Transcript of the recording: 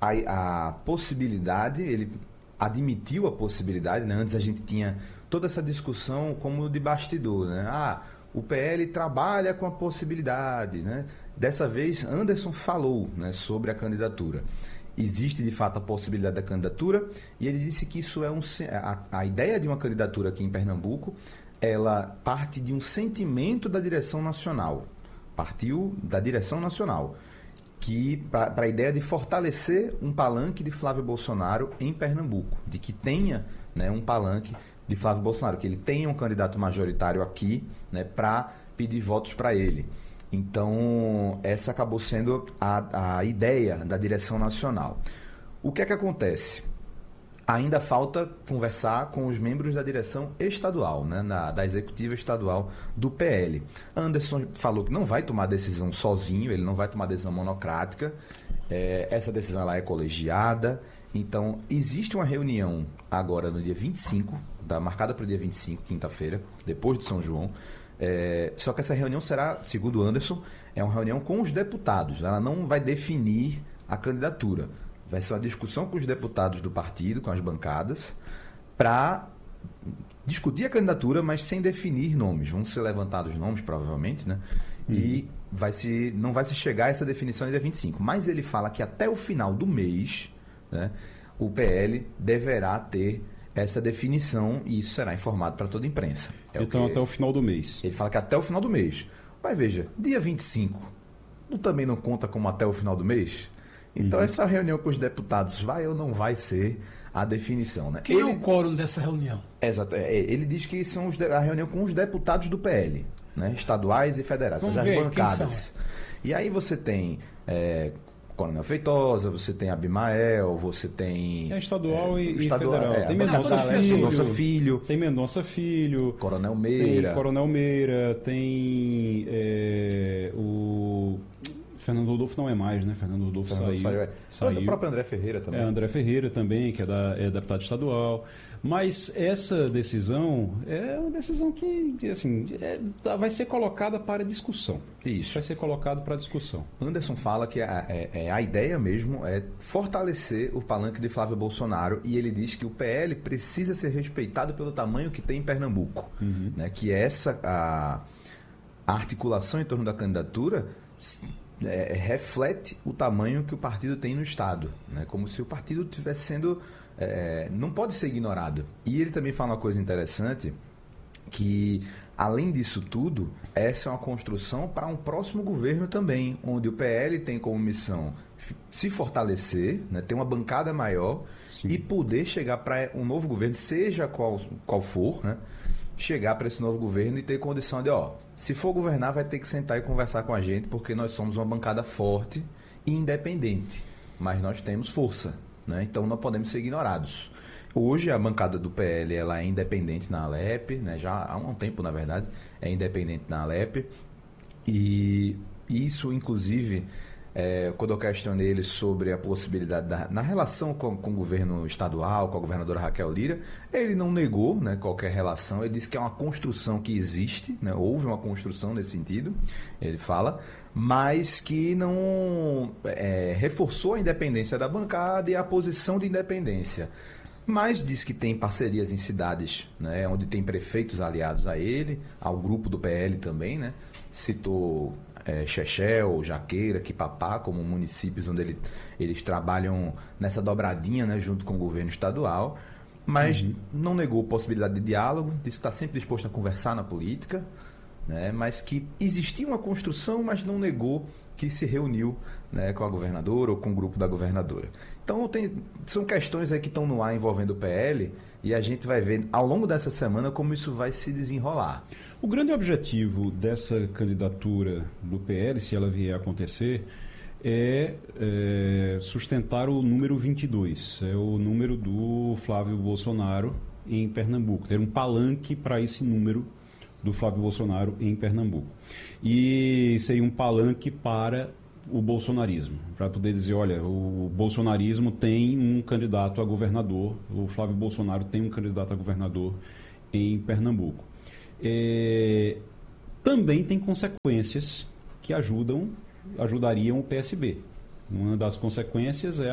a possibilidade, ele admitiu a possibilidade, né? Antes a gente tinha toda essa discussão como de bastidor, né? O PL trabalha com a possibilidade, né? Dessa vez, Anderson falou, né, sobre a candidatura. Existe, de fato, a possibilidade da candidatura e ele disse que isso é a ideia de uma candidatura aqui em Pernambuco, ela parte de um sentimento da direção nacional. Partiu da direção nacional, que para a ideia de fortalecer um palanque de Flávio Bolsonaro em Pernambuco, de que tenha, né, um palanque de Flávio Bolsonaro, que ele tenha um candidato majoritário aqui, né, para pedir votos para ele. Então, essa acabou sendo a ideia da direção nacional. O que é que acontece? Ainda falta conversar com os membros da direção estadual, né, da executiva estadual do PL. Anderson falou que não vai tomar decisão sozinho, ele não vai tomar decisão monocrática. Essa decisão ela é colegiada. Então, existe uma reunião agora no dia 25, marcada para o dia 25, quinta-feira, depois de São João. Só que essa reunião será, segundo Anderson, é uma reunião com os deputados. Ela não vai definir a candidatura. Vai ser uma discussão com os deputados do partido, com as bancadas, para discutir a candidatura, mas sem definir nomes. Vão ser levantados nomes, provavelmente, né? E não vai se chegar a essa definição no dia 25. Mas ele fala que até o final do mês, né, o PL deverá ter essa definição e isso será informado para toda a imprensa. Então, até o final do mês. Ele fala que até o final do mês. Mas veja, dia 25 também não conta como até o final do mês? Então, essa reunião com os deputados vai ou não vai ser a definição, né? Quem é o quórum dessa reunião? Exato. Ele diz que são a reunião com os deputados do PL, né? Estaduais e federais, as bancadas. E aí você tem Coronel Feitosa, você tem Abimael, você tem... estadual e federal. Tem Mendonça Filho. Tem Mendonça Filho. Coronel Meira. Tem Coronel Meira. Tem o... Fernando Rodolfo não é mais, né? Fernando Rodolfo saiu. O próprio André Ferreira também. André Ferreira também, que é deputado estadual. Mas essa decisão é uma decisão que assim, vai ser colocada para discussão. Isso. Vai ser colocado para discussão. Anderson fala que a ideia mesmo é fortalecer o palanque de Flávio Bolsonaro e ele diz que o PL precisa ser respeitado pelo tamanho que tem em Pernambuco. Né? Que a articulação em torno da candidatura reflete o tamanho que o partido tem no Estado, né? Como se o partido estivesse sendo... não pode ser ignorado. E ele também fala uma coisa interessante, que além disso tudo, essa é uma construção para um próximo governo também, onde o PL tem como missão se fortalecer, né? Ter uma bancada maior. Sim. E poder chegar para um novo governo, seja qual for, né? Chegar para esse novo governo e ter condição de, se for governar, vai ter que sentar e conversar com a gente, porque nós somos uma bancada forte e independente, mas nós temos força, né? Então não podemos ser ignorados. Hoje a bancada do PL ela é independente na Alep, né? Já há um tempo, na verdade, é independente na Alep, e isso, inclusive, quando eu questionei ele sobre a possibilidade na relação com o governo estadual, com a governadora Raquel Lira, ele não negou, né, qualquer relação. Ele disse que é uma construção que existe, né, houve uma construção nesse sentido, ele fala, mas que não reforçou a independência da bancada e a posição de independência. Mas diz que tem parcerias em cidades, né, onde tem prefeitos aliados a ele, ao grupo do PL também, né? Citou Chechel, Jaqueira, Quipapá, como municípios onde eles trabalham nessa dobradinha, né, junto com o governo estadual, mas não negou possibilidade de diálogo, disse que está sempre disposto a conversar na política, né, mas que existia uma construção, mas não negou que se reuniu, né, com a governadora ou com o grupo da governadora. Então são questões aí que estão no ar envolvendo o PL e a gente vai ver ao longo dessa semana como isso vai se desenrolar. O grande objetivo dessa candidatura do PL, se ela vier a acontecer, é sustentar o número 22, é o número do Flávio Bolsonaro em Pernambuco, ter um palanque para esse número do Flávio Bolsonaro em Pernambuco. E seria um palanque para o bolsonarismo, para poder dizer, olha, o bolsonarismo tem um candidato a governador, o Flávio Bolsonaro tem um candidato a governador em Pernambuco. Também tem consequências que ajudariam o PSB. Uma das consequências é